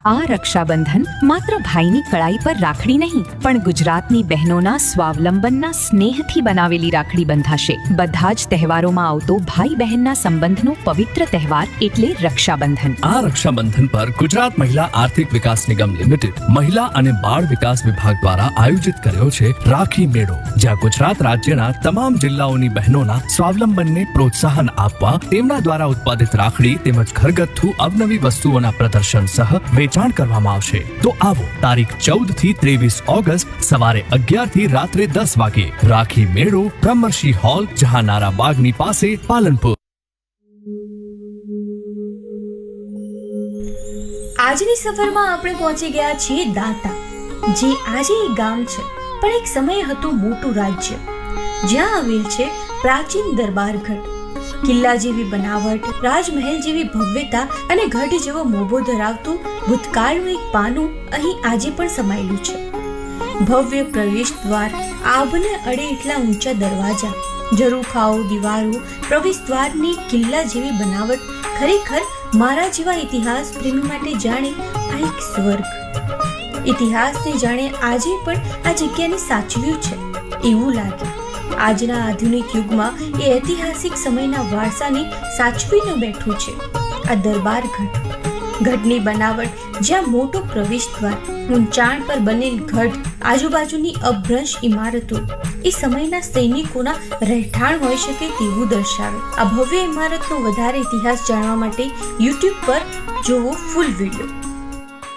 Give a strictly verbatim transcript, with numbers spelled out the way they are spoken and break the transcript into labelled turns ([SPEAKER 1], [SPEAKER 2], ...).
[SPEAKER 1] આ રક્ષાબંધન માત્ર ભાઈની કળાઈ પર રાખડી નહીં પણ ગુજરાતની બહેનોના સ્વાવલંબનના સ્નેહથી બનાવેલી રાખડી બંધાશે. બધા જ તહેવારોમાં આવતો ભાઈ બહેનના સંબંધનો પવિત્ર તહેવાર એટલે રક્ષાબંધન.
[SPEAKER 2] આ રક્ષાબંધન પર ગુજરાત મહિલા આર્થિક વિકાસ નિગમ લિમિટેડ મહિલા અને બાળ વિકાસ વિભાગ દ્વારા આયોજિત કર્યો છે રાખી મેળો, જ્યાં ગુજરાત રાજ્યના તમામ જિલ્લાઓની બહેનોના સ્વાવલંબનને પ્રોત્સાહન આપવા તેમના દ્વારા ઉત્પાદિત રાખડી તેમજ ઘરગથ્થુ અવનવી વસ્તુઓના પ્રદર્શન સહ વેચાણ કરવામાં આવશે. તો આવો તારીખ ચૌદ થી ત્રેવીસ ઓગસ્ટ સવારે અગિયાર થી રાત્રે દસ વાગે રાખી મેળો, બ્રહ્મર્ષિ હોલ, જહાનારા બાગની પાસે, પાલનપુર.
[SPEAKER 3] આજની સફરમાં આપણે પહોંચી ગયા છીએ દાંતા, જે આજે એક ગામ છે પણ એક સમયે હતું મોટું રાજ્ય, જ્યાં આવેલ છે પ્રાચીન દરબારગઢ. કિલ્લા જેવી બનાવટ, રાજમહેલ જેવી ભવ્યતા અને ગઢ જેવો મોભો ધરાવતું ભૂતકાળનું એક પાનું અહીં આજે પણ સમાયેલું છે. ભવ્ય પ્રવેશ દ્વાર, આભને અડે એટલા ઊંચા દરવાજા, ઝરૂખાઓ, દિવારો, પ્રવેશ દ્વારની કિલ્લા જેવી બનાવટ ખરેખર મારા જેવા ઇતિહાસ પ્રેમી માટે જાણે આ એક સ્વર્ગ. ઇતિહાસને જાણે આજે પણ આ જગ્યાને સાચવ્યું છે એવું લાગે. આજના આધુનિક યુગમાં એ ઐતિહાસિક સમયના વારસાને સાચવીને બેઠું છે આ દરબારગઢ. ગઢની બનાવટ, જ્યાં મોટો પ્રવેશ દ્વાર, ઊંચાણ પર બનેલ ગઢ, આજુબાજુની અભ્રંશ ઇમારતો એ સમયના સૈનિકોના રહેઠાણ હોઈ શકે તેવું દર્શાવે. આ ભવ્ય ઇમારતનો વધારે ઇતિહાસ જાણવા માટે યુટ્યુબ પર જોવો ફૂલ વિડીયો.